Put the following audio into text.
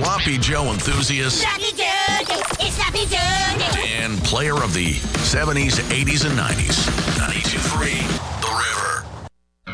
Sloppy Joe enthusiast Sloppy Joe, it's Sloppy Joe. and player of the 70s, 80s, and 90s. 92.3 The River.